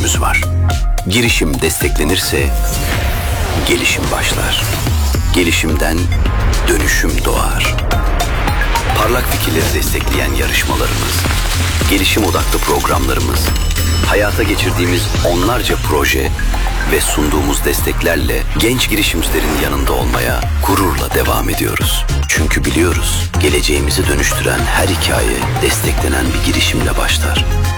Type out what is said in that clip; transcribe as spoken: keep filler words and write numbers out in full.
sözümüz var. Girişim desteklenirse gelişim başlar. Gelişimden dönüşüm doğar. Parlak fikirleri destekleyen yarışmalarımız, gelişim odaklı programlarımız, hayata geçirdiğimiz onlarca proje ve sunduğumuz desteklerle genç girişimcilerin yanında olmaya gururla devam ediyoruz. Çünkü biliyoruz, geleceğimizi dönüştüren her hikaye desteklenen bir girişimle başlar.